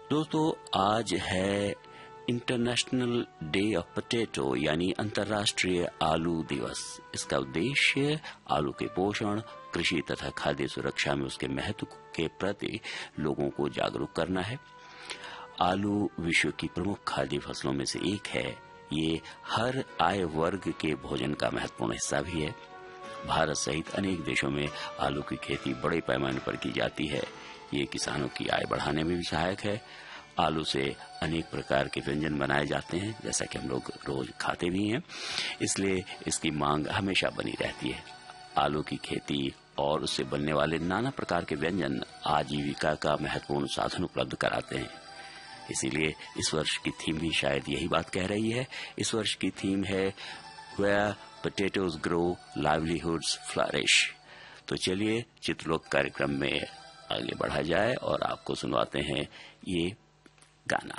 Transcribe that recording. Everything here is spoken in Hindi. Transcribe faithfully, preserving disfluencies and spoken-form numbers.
दोस्तों, आज है इंटरनेशनल डे ऑफ पोटैटो यानी अंतर्राष्ट्रीय आलू दिवस। इसका उद्देश्य आलू के पोषण, कृषि तथा खाद्य सुरक्षा में उसके महत्व के प्रति लोगों को जागरूक करना है। आलू विश्व की प्रमुख खाद्य फसलों में से एक है। ये हर आय वर्ग के भोजन का महत्वपूर्ण हिस्सा भी है। भारत सहित अनेक देशों में आलू की खेती बड़े पैमाने पर की जाती है। ये किसानों की आय बढ़ाने में भी सहायक है। आलू से अनेक प्रकार के व्यंजन बनाए जाते हैं, जैसा कि हम लोग रोज खाते भी हैं, इसलिए इसकी मांग हमेशा बनी रहती है। आलू की खेती और उससे बनने वाले नाना प्रकार के व्यंजन आजीविका का महत्वपूर्ण साधन उपलब्ध कराते हैं। इसीलिए इस वर्ष की थीम भी शायद यही बात कह रही है। इस वर्ष की थीम है Where Potatoes Grow, Livelihoods Flourish। तो चलिए चित्रलोक कार्यक्रम में आगे बढ़ा जाए और आपको सुनवाते हैं ये गाना।